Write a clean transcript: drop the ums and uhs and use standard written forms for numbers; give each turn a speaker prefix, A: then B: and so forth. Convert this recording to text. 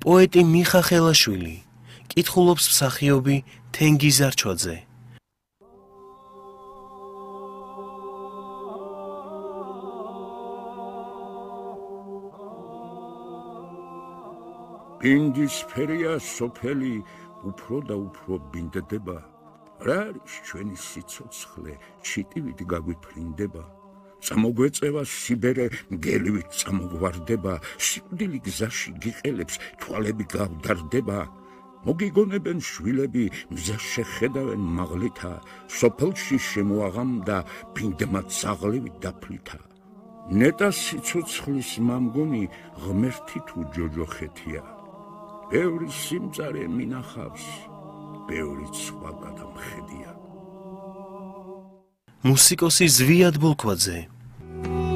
A: პოეტი მიხა ხელაშვილი, კითხულობს მსახიობი თენგიზ არჩოძე.
B: ბინდის ფერია სოფელი უფრო და უფრო ბინდდება. რა არის ჩვენი სიცოცხლე, ჩიტივით გაგვიფრინდება. წამოგვეწევა სიბერე, მგელივით წამოგვარდება, სიკვდილი გზაში გიყელებს, თვალები გავდარდება. მოგიგონებენ შვილები, მზეს შეხედავენ მაღლითა, სოფელში შემოაღამდა ბინდმა ძაღლივით დაფლითა. ნეტა სიცოცხლის მამგონი ღმერთი თუ ჯოჯოხეთია. ბევრი სიმწარე მინახავს, ბევრი სხვა გადამხედია.
A: მუსიკოსი ზვიად ბოლქვაძე.